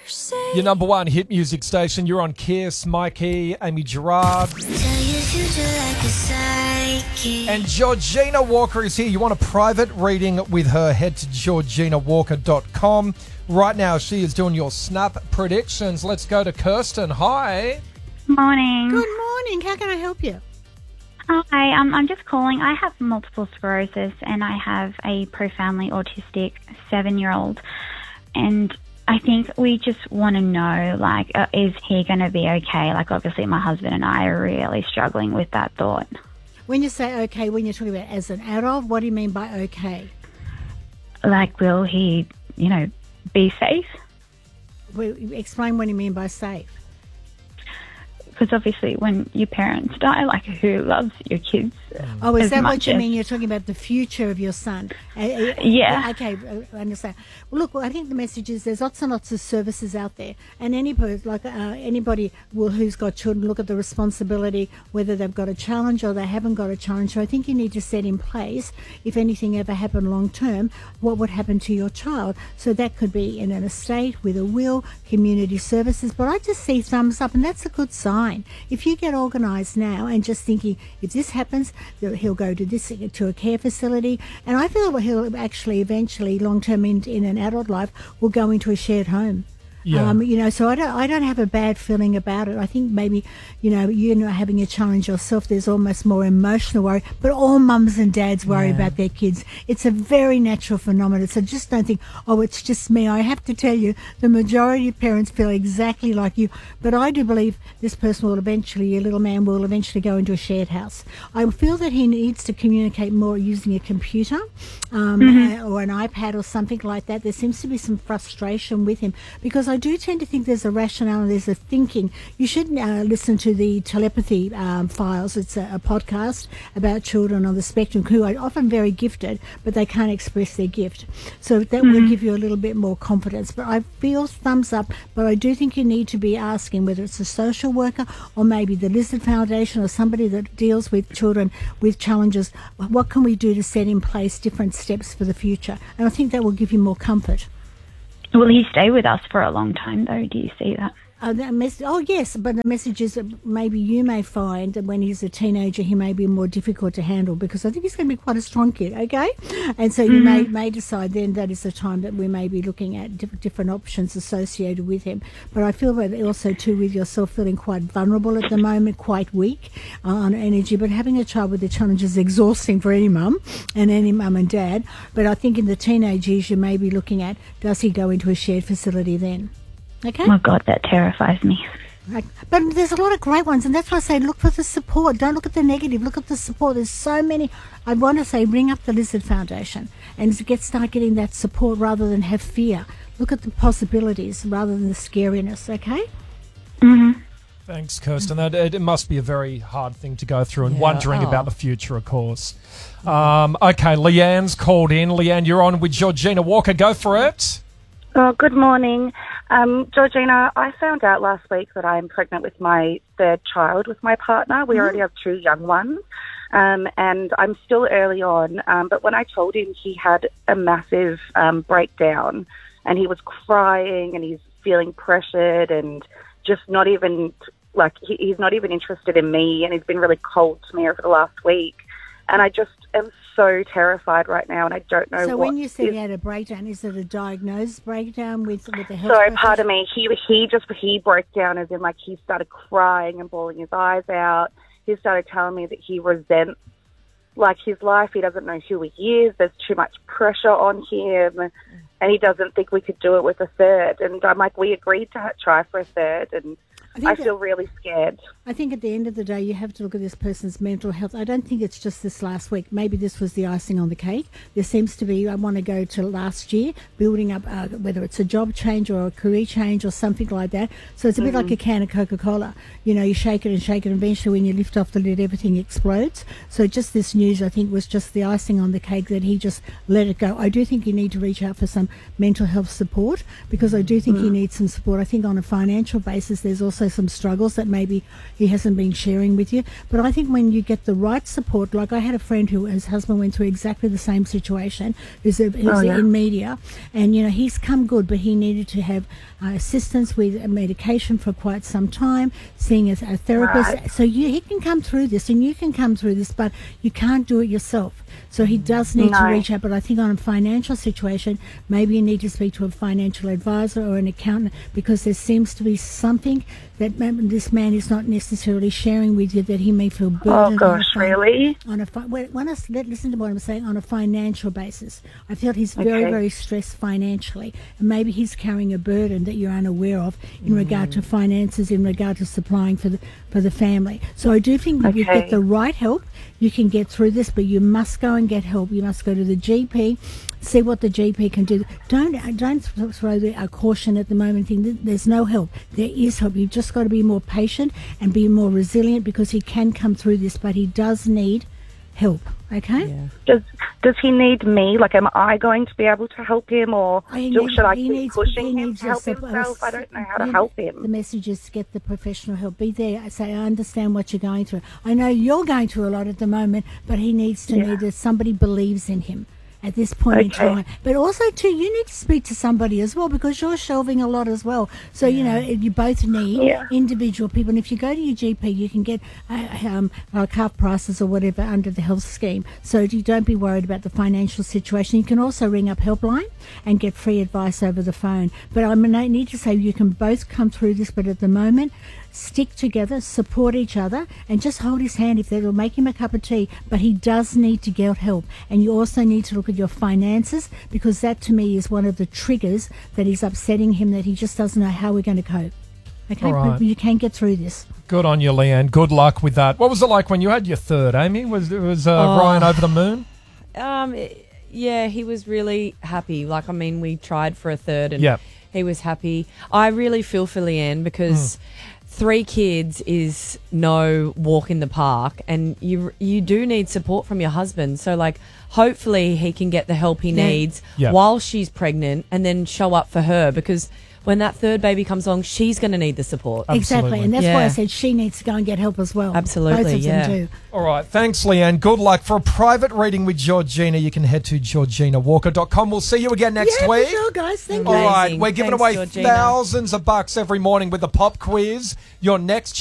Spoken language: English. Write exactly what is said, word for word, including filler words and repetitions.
Your number one hit music station. You're on Kiss, Mikey, Amy Gerard. And Georgina Walker is here. You want a private reading with her, head to georgina walker dot com. Right now, she is doing your snap predictions. Let's go to Kirsten. Hi. Morning. Good morning. How can I help you? Hi, um, I'm just calling. I have multiple sclerosis and I have a profoundly autistic seven-year-old. And I think we just want to know, like, uh, is he going to be okay? Like, obviously, my husband and I are really struggling with that thought. When you say okay, when you're talking about as an adult, what do you mean by okay? Like, will he, you know, be safe? Well, explain what you mean by safe. Because obviously when your parents die, like, who loves your kids? Oh, is that what you as... mean? You're talking about the future of your son? Uh, yeah. Okay, I understand. Well, look, I think the message is there's lots and lots of services out there, and anybody, like uh, anybody will, who's got children, look at the responsibility, whether they've got a challenge or they haven't got a challenge. So I think you need to set in place, if anything ever happened long term, what would happen to your child. So that could be in an estate, with a will, community services. But I just see thumbs up, and that's a good sign. If you get organised now and just thinking, if this happens, he'll go to this to a care facility, and I feel he'll actually eventually, long term in, in an adult life, will go into a shared home. Yeah. Um, you know, so I don't, I don't have a bad feeling about it. I think maybe, you know, you're not having a challenge yourself. There's almost more emotional worry, but all mums and dads worry yeah. about their kids. It's a very natural phenomenon. So just don't think, oh, it's just me. I have to tell you, the majority of parents feel exactly like you. But I do believe this person will eventually, your little man will eventually go into a shared house. I feel that he needs to communicate more using a computer um, mm-hmm. or an iPad or something like that. There seems to be some frustration with him, because I I do tend to think there's a rationale and there's a thinking. You should uh, listen to the Telepathy um, Files. It's a, a podcast about children on the spectrum who are often very gifted, but they can't express their gift. So that mm-hmm. will give you a little bit more confidence. But I feel thumbs up, but I do think you need to be asking whether it's a social worker or maybe the Lizard Foundation or somebody that deals with children with challenges. What can we do to set in place different steps for the future? And I think that will give you more comfort. Will he stay with us for a long time, though? Do you see that? Uh, that mess- oh, yes, but the message is that maybe you may find that when he's a teenager, he may be more difficult to handle, because I think he's going to be quite a strong kid, okay? And so you mm-hmm. may, may decide then that is the time that we may be looking at diff- different options associated with him. But I feel that also, too, with yourself feeling quite vulnerable at the moment, quite weak uh, on energy, but having a child with a challenge is exhausting for any mum and any mum and dad. But I think in the teenage years, you may be looking at, does he go into a shared facility then? Okay. Oh, God, that terrifies me. Right. But there's a lot of great ones, and that's why I say look for the support. Don't look at the negative. Look at the support. There's so many. I want to say ring up the Lizard Foundation and get start getting that support rather than have fear. Look at the possibilities rather than the scariness, okay? Mm-hmm. Thanks, Kirsten. That, it, it must be a very hard thing to go through, and Yeah. wondering Oh. about the future, of course. Um, okay, Leanne's called in. Leanne, you're on with Georgina Walker. Go for it. Oh, good morning. Um, Georgina, I found out last week that I'm pregnant with my third child with my partner. We mm-hmm. already have two young ones, um, and I'm still early on. Um, but when I told him, he had a massive um, breakdown, and he was crying, and he's feeling pressured, and just not even, like, he, he's not even interested in me, and he's been really cold to me over the last week. And I just am so terrified right now, and I don't know So what... when you said is, he had a breakdown, is it a diagnosed breakdown with, with the health Sorry, profession? pardon me. He he just he broke down, as in, like, he started crying and bawling his eyes out. He started telling me that he resents, like, his life. He doesn't know who he is. There's too much pressure on him, and he doesn't think we could do it with a third. And I'm like, we agreed to try for a third, and I, I feel really scared. I think at the end of the day, you have to look at this person's mental health. I don't think it's just this last week. Maybe this was the icing on the cake. There seems to be, I want to go to last year, building up, uh, whether it's a job change or a career change or something like that. So it's a mm-hmm. bit like a can of Coca-Cola. You know, you shake it and shake it, and eventually when you lift off the lid, everything explodes. So just this news, I think, was just the icing on the cake that he just let it go. I do think you need to reach out for some mental health support, because I do think mm-hmm. he needs some support. I think on a financial basis, there's also also some struggles that maybe he hasn't been sharing with you. But I think when you get the right support, like I had a friend who his husband went through exactly the same situation, who's, a, who's Oh, yeah. in media, and you know he's come good, but he needed to have uh, assistance with medication for quite some time, seeing a, a therapist. Right. So you, he can come through this, and you can come through this, but you can't do it yourself. So he does need No. to reach out. But I think on a financial situation, maybe you need to speak to a financial advisor or an accountant, because there seems to be something that man, this man is not necessarily sharing with you that he may feel burdened. Oh, on a gosh, fin- really? On a fi- when when I s- let- listen to what I'm saying, on a financial basis, I feel he's very, Okay. very stressed financially, and maybe he's carrying a burden that you're unaware of in regard to finances, in regard to supplying for the for the family. So I do think that you Okay. get the right help, you can get through this, but you must go and get help. You must go to the G P, see what the G P can do. Don't don't th- throw the a caution at the moment. Think there's no help. There is help. You've just got to be more patient and be more resilient, because he can come through this, but he does need help. Okay. Yeah. Does Does he need me? Like, am I going to be able to help him, or He do, needs- should I he keep needs- pushing he him needs to help your support. himself? I don't know how to You- help The him. message is get the professional help. Be there. I say, I understand what you're going through. I know you're going through a lot at the moment, but he needs to Yeah. know that somebody believes in him at this point in Okay. time. But also, too, you need to speak to somebody as well, because you're shelving a lot as well. So, you know, you both need Yeah. individual people. And if you go to your G P, you can get uh, um, like half prices or whatever under the health scheme. So you don't be worried about the financial situation. You can also ring up Helpline and get free advice over the phone. But I mean, I need to say you can both come through this, but at the moment, stick together, support each other, and just hold his hand if that'll make him a cup of tea. But he does need to get help. And you also need to look at your finances, because that to me is one of the triggers that is upsetting him, that he just doesn't know how we're going to cope. Okay, All right. but you can get through this. Good on you, Leanne. Good luck with that. What was it like when you had your third, Amy? Was was uh, Oh. Ryan over the moon? Um, yeah, he was really happy. Like, I mean, we tried for a third, and Yep. he was happy. I really feel for Leanne, because three kids is no walk in the park, and you you do need support from your husband. So, like, hopefully he can get the help he Yeah. needs Yep. while she's pregnant, and then show up for her, because when that third baby comes along, she's going to need the support. Exactly, Absolutely. and that's why I Yeah. said she needs to go and get help as well. Absolutely, both of yeah. them do. All right. Thanks, Leanne. Good luck. For a private reading with Georgina, you can head to georgina walker dot com. We'll see you again next yeah, week. for sure, guys. Thank All you. right. Amazing. We're giving Thanks, away Georgina. thousands of bucks every morning with the pop quiz. Your next